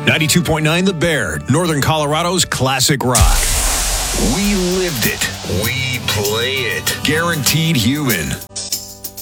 92.9 The Bear, Northern Colorado's classic rock. We lived it. We play it. Guaranteed Human.